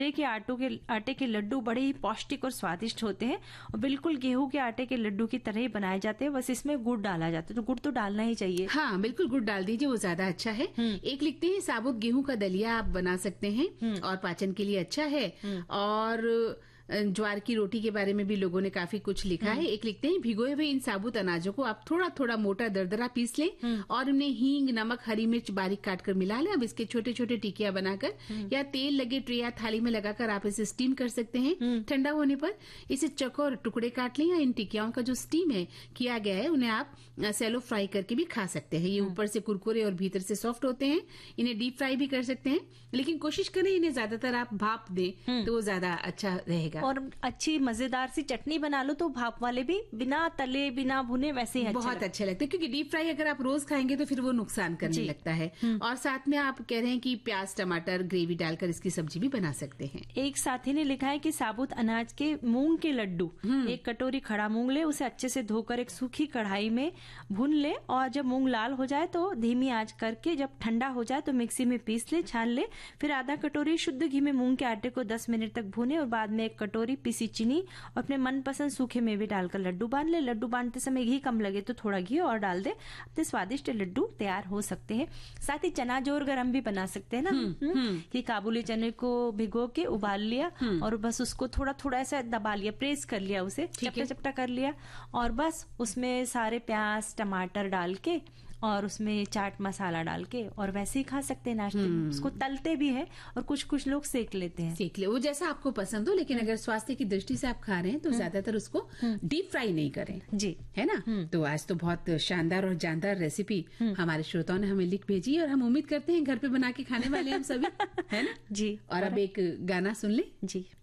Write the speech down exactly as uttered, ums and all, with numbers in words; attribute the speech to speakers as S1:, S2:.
S1: के आटों के आटे के लड्डू बड़े ही पौष्टिक और स्वादिष्ट होते हैं और बिल्कुल गेहूं के आटे के लड्डू की तरह ही बनाए जाते हैं, बस इसमें गुड़ डाला जाता है, तो गुड़ तो डालना ही चाहिए।
S2: हाँ बिल्कुल, गुड़ डाल दीजिए, वो ज्यादा अच्छा है। एक लिखते हैं साबुत गेहूं का दलिया आप बना सकते हैं और पाचन के लिए अच्छा है। और ज्वार की रोटी के बारे में भी लोगों ने काफी कुछ लिखा है। एक लिखते हैं भिगोए हुए इन साबुत अनाजों को आप थोड़ा थोड़ा मोटा दरदरा पीस लें और इन्हें हींग, नमक, हरी मिर्च बारीक काट कर मिला लें। अब इसके छोटे छोटे टिकिया बनाकर या तेल लगे ट्रे या थाली में लगाकर आप इसे स्टीम कर सकते हैं। ठंडा होने पर इसे चौकोर टुकड़े काट लें या इन टिकियाओं का जो स्टीम है किया गया है उन्हें आप सैलो फ्राई करके भी खा सकते हैं। ये ऊपर से कुरकुरे और भीतर से सॉफ्ट होते हैं। इन्हें डीप फ्राई भी कर सकते हैं, लेकिन कोशिश करें इन्हें ज्यादातर आप भाप दें तो वो ज्यादा अच्छा रहेगा।
S1: और अच्छी मजेदार सी चटनी बना लो तो भाप वाले भी बिना तले बिना भुने वैसे ही
S2: बहुत
S1: अच्छे
S2: अच्छे लगते हैं, क्योंकि डीप फ्राई अगर आप रोज खाएंगे तो फिर वो नुकसान करने लगता है। और साथ में आप कह रहे हैं कि प्याज, टमाटर, ग्रेवी डालकर इसकी सब्जी भी बना सकते हैं।
S1: एक साथी ने लिखा है कि साबुत अनाज के मूंग के लड्डू, एक कटोरी खड़ा मूंग ले, उसे अच्छे से धोकर एक सूखी कढ़ाई में भून ले और जब मूंग लाल हो जाए तो धीमी आंच करके जब ठंडा हो जाए तो मिक्सी में पीस ले, छान ले। फिर आधा कटोरी शुद्ध घी में मूंग के आटे को दस मिनट तक भूने और बाद में एक कटोरी पीसी चीनी और अपने मनपसंद सूखे मेवे डालकर लड्डू बांध ले। लड्डू बांधते समय घी कम लगे तो थोड़ा घी और डाल दे, अपने स्वादिष्ट लड्डू तैयार हो सकते हैं। साथ ही चना जोर गरम भी बना सकते हैं ना, हुँ, हुँ, कि काबुली चने को भिगो के उबाल लिया और बस उसको थोड़ा थोड़ा ऐसा दबा लिया, प्रेस कर लिया, उसे चपटा चपटा कर लिया और बस उसमें सारे प्याज, टमाटर डाल के और उसमें चाट मसाला डाल के और वैसे ही खा सकते हैं नाश्ते में। उसको तलते भी है और कुछ कुछ लोग सेक लेते हैं।
S2: सेक ले, वो जैसा आपको पसंद हो, लेकिन अगर स्वास्थ्य की दृष्टि से आप खा रहे हैं तो ज्यादातर उसको डीप फ्राई नहीं करें,
S1: जी, है
S2: ना। तो आज तो बहुत शानदार और जानदार रेसिपी हमारे श्रोताओं ने हमें लिख भेजी और हम उम्मीद करते हैं घर पे बना के खाने वाले हम सभी, है ना
S1: जी।
S2: और अब एक गाना सुन ले।
S1: जी।